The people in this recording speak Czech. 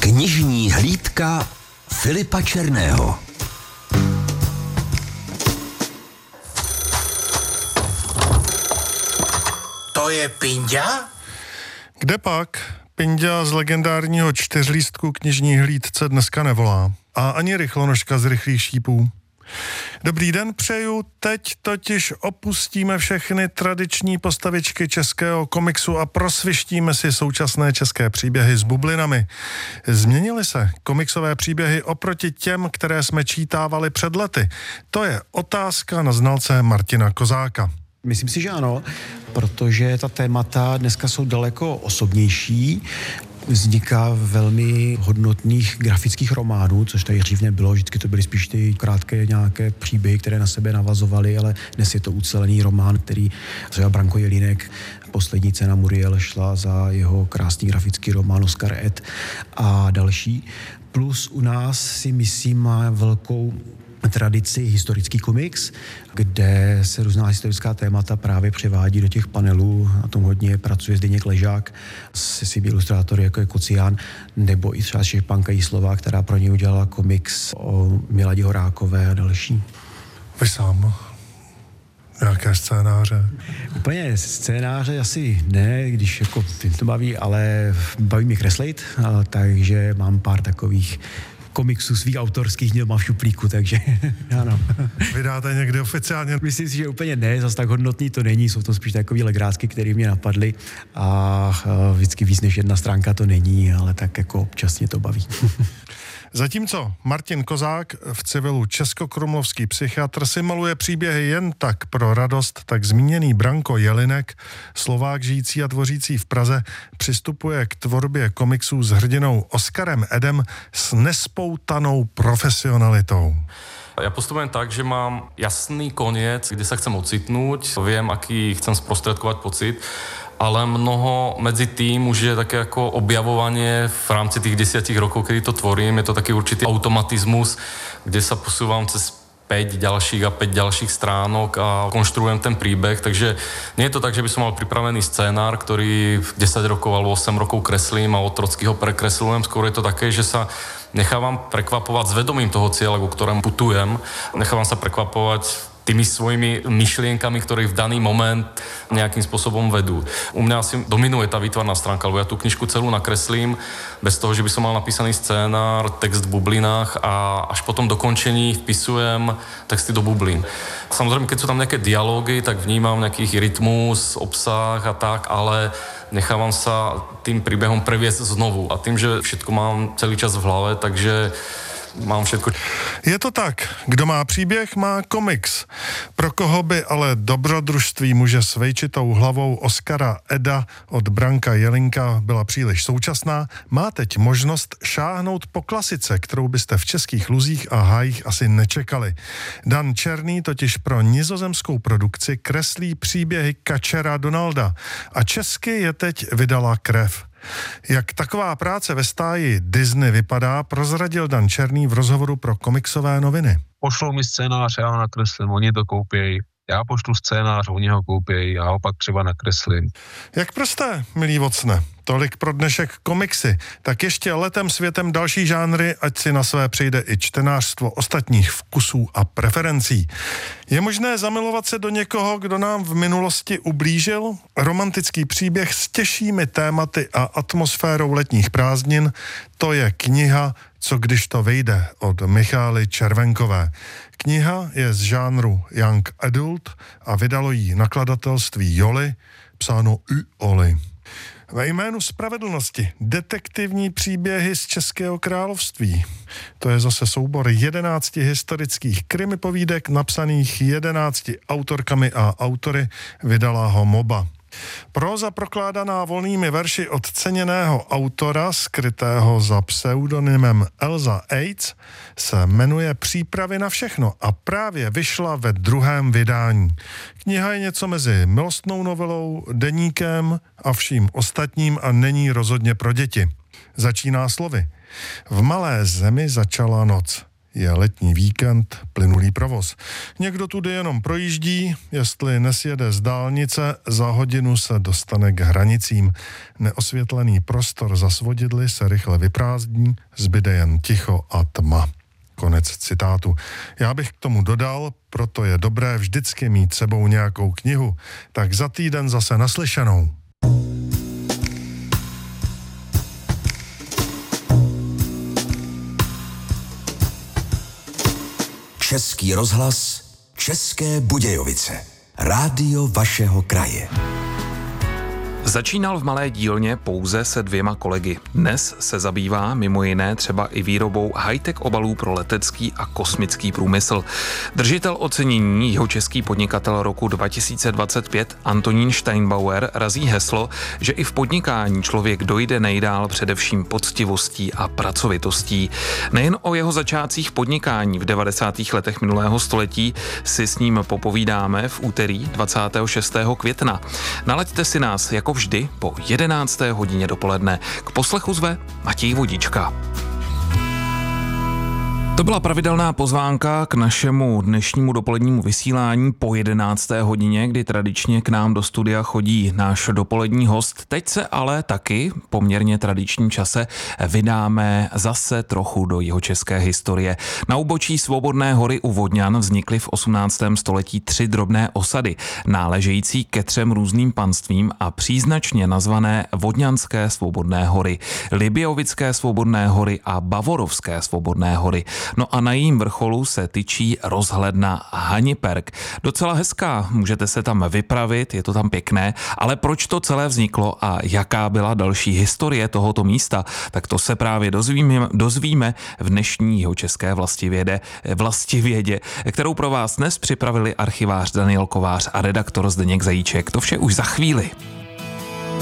Knižní hlídka Filipa Černého. To je Pinďa? Kde pak? Pinďa z legendárního čtyřlístku knižní hlídce dneska nevolá. A ani rychlonožka z rychlých šípů. Dobrý den přeju, teď totiž opustíme všechny tradiční postavičky českého komiksu a prosvištíme si současné české příběhy s bublinami. Změnily se komiksové příběhy oproti těm, které jsme čítávali před lety? To je otázka na znalce Martina Kozáka. Myslím si, že ano, protože ta témata dneska jsou daleko osobnější. Vzniká velmi hodnotných grafických románů, což tady dřív nebylo. Vždycky to byly spíš ty krátké nějaké příběhy, které na sebe navazovaly, ale dnes je to ucelený román, který třeba Branko Jelínek, poslední cena Muriel šla za jeho krásný grafický román Oscar Ed a další. Plus u nás si myslím má velkou tradici historický komiks, kde se různá historická témata právě převádí do těch panelů. Na tom hodně pracuje Zdeněk Ležák se svými ilustrátory, jako je Kocián, nebo i třeba Štěpánka Jíslová, která pro něj udělala komiks o Miladě Horákové a další. Vy sám? Nějaké scénáře? Úplně scénáře asi ne, když jako to baví, ale baví mě kreslit, takže mám pár takových komiksů svých autorských doma v šuplíku, takže ano. Vydáte někdy oficiálně? Myslím si, že úplně ne, zase tak hodnotný to není, jsou to spíš takový legrácky, které mě napadly a vždycky víc než jedna stránka to není, ale tak jako občas mě to baví. Zatímco Martin Kozák v civilu českokrumlovský psychiatr si maluje příběhy jen tak pro radost, tak zmíněný Branko Jelinek, Slovák žijící a tvořící v Praze, přistupuje k tvorbě komiksů s hrdinou Oscarem Edem s nespoutanou profesionalitou. Ja postupujem tak, že mám jasný koniec, kde sa chcem ocitnúť, viem, aký chcem sprostredkovať pocit, ale mnoho medzi tým už je také ako objavovanie v rámci tých 10 rokov, kedy to tvorím. Je to taký určitý automatizmus, kde sa posúvam cez 5 ďalších stránok a konštruujem ten príbeh, takže nie je to tak, že by som mal pripravený scénár, ktorý 10 rokov alebo 8 rokov kreslím a od Trockýho prekresľujem. Skôr je to také, že sa nechávam prekvapovať s vedomím toho cieľa, ku ktorému putujem. Nechávam sa prekvapovať tými svojimi myšlienkami, ktoré v daný moment nejakým spôsobom vedú. U mňa asi dominuje tá výtvarná stránka, lebo ja tú knižku celú nakreslím bez toho, že by som mal napísaný scénár, text v bublinách a až po tom dokončení vpisujem texty do bublín. Samozrejme, keď sú tam nejaké dialógy, tak vnímam nejakých rytmus, obsah a tak, ale nechávam sa tým príbehom previesť znovu. A tým, že všetko mám celý čas v hlave, takže mám všetko. Je to tak, kdo má příběh, má komiks. Pro koho by ale dobrodružství muže s vejčitou hlavou Oscara Eda od Branka Jelinka byla příliš současná, má teď možnost šáhnout po klasice, kterou byste v českých luzích a hájích asi nečekali. Dan Černý totiž pro nizozemskou produkci kreslí příběhy Kačera Donalda a česky je teď vydala Krev. Jak taková práce ve stáji Disney vypadá, prozradil Dan Černý v rozhovoru pro Komiksové noviny. Pošlou mi scénář, já ho nakreslím, oni to koupějí. Já pošlu scénář, oni ho koupějí, já ho pak třeba nakreslím. Jak prosté, milý vocne. Tolik pro dnešek komiksy. Tak ještě letem světem další žánry, ať si na své přijde i čtenářstvo ostatních vkusů a preferencí. Je možné zamilovat se do někoho, kdo nám v minulosti ublížil? Romantický příběh s těžšími tématy a atmosférou letních prázdnin, to je kniha Co když to vyjde od Michály Červenkové. Kniha je z žánru Young Adult a vydalo ji nakladatelství Joli, psáno Oli. Ve jménu spravedlnosti detektivní příběhy z Českého království. To je zase soubor 11 historických krimipovídek napsaných 11 autorkami a autory, vydala ho Moba. Próza prokládaná volnými verši od ceněného autora, skrytého za pseudonymem Elza Aids, se jmenuje Přípravy na všechno a právě vyšla ve 2. vydání. Kniha je něco mezi milostnou novelou, deníkem a vším ostatním a není rozhodně pro děti. Začíná slovy. V malé zemi začala noc. Je letní víkend, plynulý provoz. Někdo tudy jenom projíždí, jestli nesjede z dálnice, za hodinu se dostane k hranicím. Neosvětlený prostor za svodidly se rychle vyprázdní, zbyde jen ticho a tma. Konec citátu. Já bych k tomu dodal, proto je dobré vždycky mít sebou nějakou knihu. Tak za týden zase naslyšenou. Český rozhlas, České Budějovice. Rádio vašeho kraje. Začínal v malé dílně pouze se 2 kolegy. Dnes se zabývá mimo jiné třeba i výrobou high-tech obalů pro letecký a kosmický průmysl. Držitel ocenění jihočeský podnikatel roku 2025 Antonín Steinbauer razí heslo, že i v podnikání člověk dojde nejdál především poctivostí a pracovitostí. Nejen o jeho začátcích podnikání v 90. letech minulého století si s ním popovídáme v úterý 26. května. Nalaďte si nás jako vždy po 11. hodině dopoledne. K poslechu zve Matěj Vodička. To byla pravidelná pozvánka k našemu dnešnímu dopolednímu vysílání po 11. hodině, kdy tradičně k nám do studia chodí náš dopolední host. Teď se ale taky poměrně tradičním čase vydáme zase trochu do jihočeské historie. Na úbočí Svobodné hory u Vodňan vznikly v 18. století 3 drobné osady, náležející ke 3 různým panstvím a příznačně nazvané Vodňanské Svobodné hory, Libějovické Svobodné hory a Bavorovské Svobodné hory. No a na jejím vrcholu se tyčí rozhledna Haniperk. Docela hezká, můžete se tam vypravit, je to tam pěkné, ale proč to celé vzniklo a jaká byla další historie tohoto místa, tak to se právě dozvíme v dnešní jihočeské vlastivědě, kterou pro vás dnes připravili archivář Daniel Kovář a redaktor Zdeněk Zajíček. To vše už za chvíli.